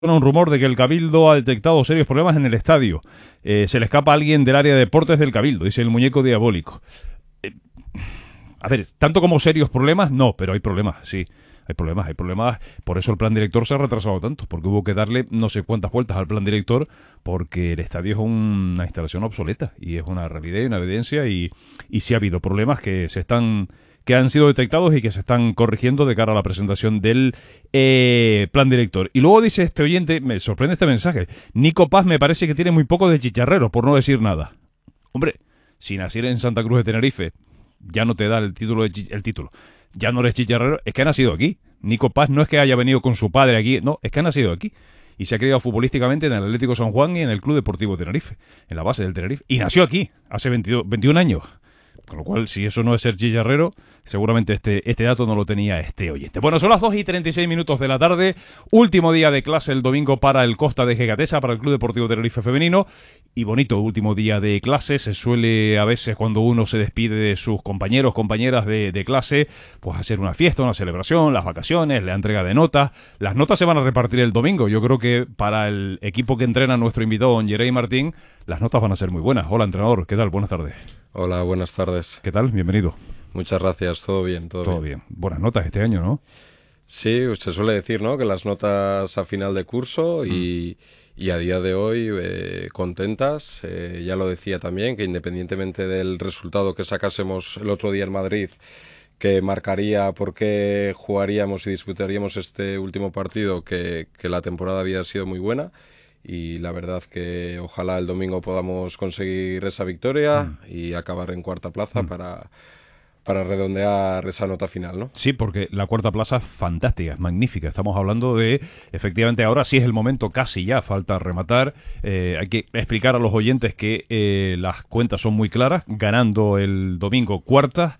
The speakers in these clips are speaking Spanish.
Un rumor de que el Cabildo ha detectado serios problemas en el estadio. Se le escapa a alguien del área de deportes del Cabildo, dice el muñeco diabólico. A ver, tanto como serios problemas, no, pero hay problemas, sí. Hay problemas. Por eso el plan director se ha retrasado tanto, porque hubo que darle no sé cuántas vueltas al plan director, porque el estadio es una instalación obsoleta y es una realidad y una evidencia y sí ha habido problemas que han sido detectados y que se están corrigiendo de cara a la presentación del plan director. Y luego dice este oyente, me sorprende este mensaje, Nico Paz me parece que tiene muy poco de chicharrero, por no decir nada. Hombre, si naciera en Santa Cruz de Tenerife, ya no te da el título, ya no eres chicharrero, es que ha nacido aquí. Nico Paz no es que haya venido con su padre aquí, no, es que ha nacido aquí. Y se ha criado futbolísticamente en el Atlético San Juan y en el Club Deportivo Tenerife, en la base del Tenerife. Y nació aquí, hace 21 años. Con lo cual, si eso no es ser chicharrero, seguramente este dato no lo tenía este oyente. Bueno, son las 2:36 de la tarde, último día de clase el domingo para el Costa de Gegatesa, para el Club Deportivo Tenerife Femenino, y bonito último día de clase. Se suele a veces, cuando uno se despide de sus compañeros, compañeras de clase, pues hacer una fiesta, una celebración, las vacaciones, la entrega de notas. Las notas se van a repartir el domingo. Yo creo que para el equipo que entrena nuestro invitado, don Yerey Martín, las notas van a ser muy buenas. Hola, entrenador, ¿qué tal? Buenas tardes. Hola, buenas tardes. ¿Qué tal? Bienvenido. Muchas gracias, todo bien, todo bien. Buenas notas este año, ¿no? Sí, se suele decir, ¿no?, que las notas a final de curso y a día de hoy contentas. Ya lo decía también, que independientemente del resultado que sacásemos el otro día en Madrid, que marcaría por qué jugaríamos y disputaríamos este último partido, que la temporada había sido muy buena. Y la verdad que ojalá el domingo podamos conseguir esa victoria y acabar en cuarta plaza para redondear esa nota final, ¿no? Sí, porque la cuarta plaza es fantástica, es magnífica. Estamos hablando de, efectivamente, ahora sí es el momento, casi ya, falta rematar. Hay que explicar a los oyentes que las cuentas son muy claras, ganando el domingo cuartas.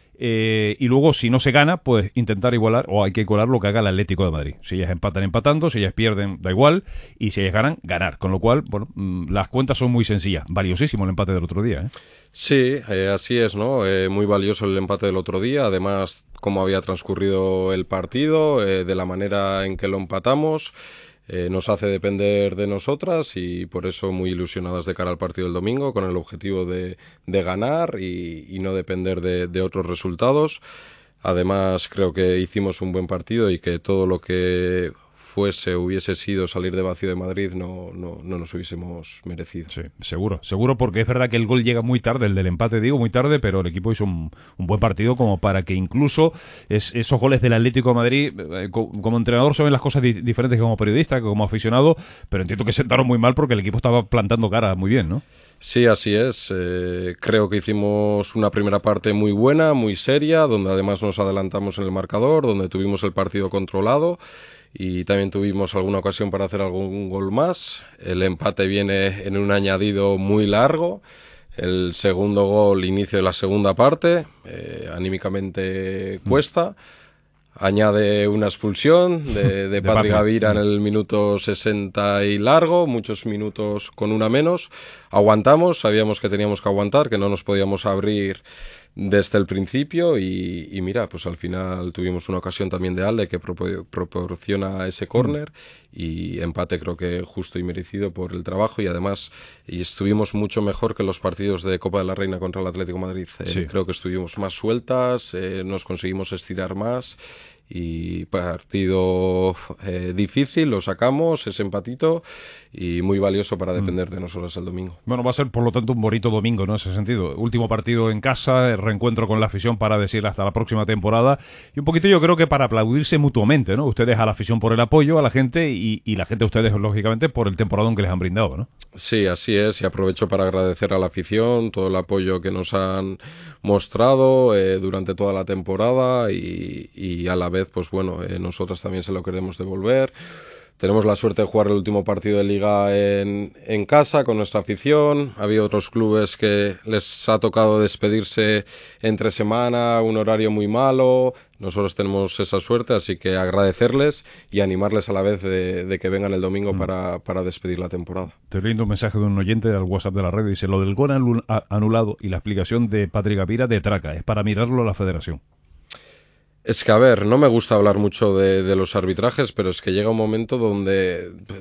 Y luego, si no se gana, pues intentar igualar, o hay que igualar lo que haga el Atlético de Madrid. Si ellas empatan, empatando, si ellas pierden, da igual, y si ellas ganan, ganar. Con lo cual, bueno, las cuentas son muy sencillas. Valiosísimo el empate del otro día, ¿eh? Sí, así es, ¿no? Muy valioso el empate del otro día, además, cómo había transcurrido el partido, de la manera en que lo empatamos. Nos hace depender de nosotras y por eso muy ilusionadas de cara al partido del domingo, con el objetivo de ganar y no depender de otros resultados. Además, creo que hicimos un buen partido y que todo lo que hubiese sido salir de vacío de Madrid, no nos hubiésemos merecido. Sí, seguro, porque es verdad que el gol llega muy tarde, el del empate digo muy tarde, pero el equipo hizo un buen partido como para que incluso esos goles del Atlético de Madrid, como entrenador se ven las cosas diferentes que como periodista, que como aficionado, pero entiendo que sentaron muy mal porque el equipo estaba plantando cara muy bien, ¿no? Sí, así es. Creo que hicimos una primera parte muy buena, muy seria, donde además nos adelantamos en el marcador, donde tuvimos el partido controlado y también tuvimos alguna ocasión para hacer algún gol más. El empate viene en un añadido muy largo. El segundo gol, inicio de la segunda parte, anímicamente cuesta. Añade una expulsión de Patri Gavira en el minuto 60 y largo, muchos minutos con una menos. Aguantamos, sabíamos que teníamos que aguantar, que no nos podíamos abrir desde el principio y mira, pues al final tuvimos una ocasión también de Alde que proporciona ese córner y empate creo que justo y merecido por el trabajo y además estuvimos mucho mejor que los partidos de Copa de la Reina contra el Atlético de Madrid. Sí. Creo que estuvimos más sueltas, nos conseguimos estirar más y partido difícil, lo sacamos, ese empatito y muy valioso para depender de nosotros el domingo. Bueno, va a ser por lo tanto un bonito domingo, ¿no? En ese sentido. Último partido en casa, reencuentro con la afición para decir hasta la próxima temporada y un poquito yo creo que para aplaudirse mutuamente, ¿no? Ustedes a la afición por el apoyo a la gente y la gente a ustedes, lógicamente, por el temporadón que les han brindado, ¿no? Sí, así es, y aprovecho para agradecer a la afición todo el apoyo que nos han mostrado durante toda la temporada y a la vez, pues bueno, nosotras también se lo queremos devolver. Tenemos la suerte de jugar el último partido de Liga en casa con nuestra afición. Ha habido otros clubes que les ha tocado despedirse entre semana, un horario muy malo. Nosotros tenemos esa suerte, así que agradecerles y animarles a la vez de que vengan el domingo para despedir la temporada. Te leyendo un mensaje de un oyente al WhatsApp de la red, dice, lo del gol anulado y la explicación de Patri Gavira de traca, es para mirarlo a la federación. Es que, a ver, no me gusta hablar mucho de los arbitrajes, pero es que llega un momento donde